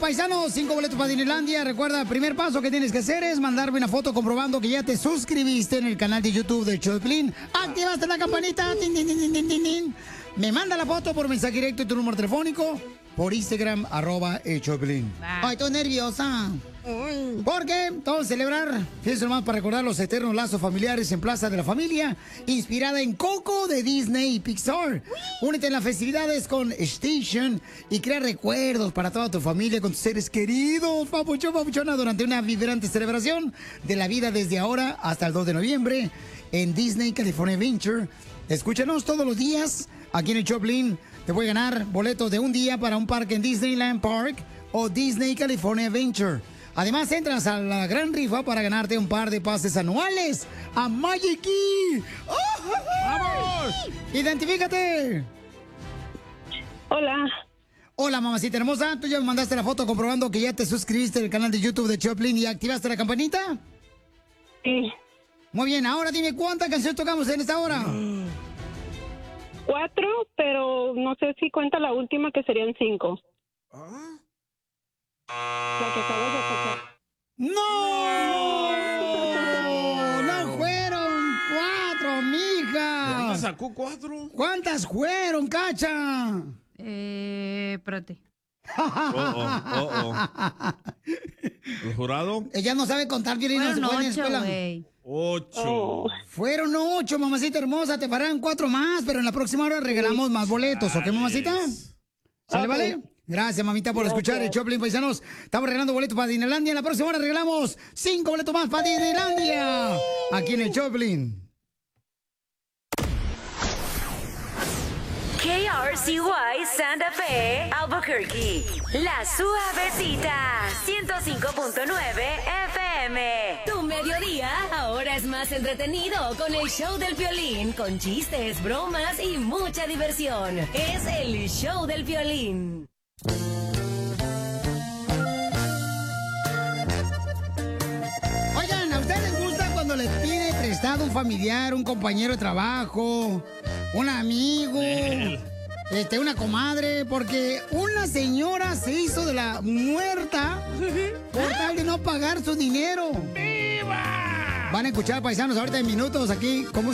paisanos, 5 boletos para Disneylandia. Recuerda, el primer paso que tienes que hacer es mandarme una foto comprobando que ya te suscribiste en el canal de YouTube de Choplin. Activaste la campanita. Tin, tin, tin, tin, tin, tin. Me manda la foto por mensaje directo y tu número telefónico por Instagram, @Choplin. Ay, estoy nerviosa. ¿Por qué? Vamos a celebrar, fíjense nomás, para recordar los eternos lazos familiares en Plaza de la Familia, inspirada en Coco de Disney y Pixar. Únete en las festividades con Station y crea recuerdos para toda tu familia con tus seres queridos, papuchón, papuchona, durante una vibrante celebración de la vida desde ahora hasta el 2 de noviembre en Disney California Adventure. Escúchanos todos los días aquí en el Choplin. Te voy a ganar boletos de un día para un parque en Disneyland Park o Disney California Adventure. Además, entras a la gran rifa para ganarte un par de pases anuales a Magic Key. ¡Oh! ¡Vamos! ¡Identifícate! Hola. Hola, mamacita hermosa. ¿Tú ya me mandaste la foto comprobando que ya te suscribiste al canal de YouTube de Choplin y activaste la campanita? Sí. Muy bien, ahora dime cuántas canciones tocamos en esta hora. 4, pero no sé si cuenta la última, que serían 5. La que acabas de tocar. ¡No! ¡No fueron 4, mija! ¿Dónde sacó 4? ¿Cuántas fueron, Cacha? Espérate. ¿El jurado? Ella no sabe contar, Violín, no se fue en la escuela. 8. Fueron 8, mamacita hermosa. Te farán 4 más, pero en la próxima hora regalamos más boletos, ¿ok, mamacita? ¿Sale, vale? Gracias, mamita, por escuchar el Choplin, paisanos. Estamos regalando boletos para Disneylandia. En la próxima hora regalamos 5 boletos más para Disneylandia. Aquí en el Choplin. KRCY Santa Fe, Albuquerque. La Suavecita, 105.9 FM. Tu mediodía ahora es más entretenido con el show del Piolín, con chistes, bromas y mucha diversión. Es el show del Piolín. Oigan, ¿a ustedes les gusta cuando les pide prestado un familiar, un compañero de trabajo, un amigo, una comadre? Porque una señora se hizo de la muerta por tal de no pagar su dinero. ¡Viva! Van a escuchar, paisanos, ahorita en minutos aquí cómo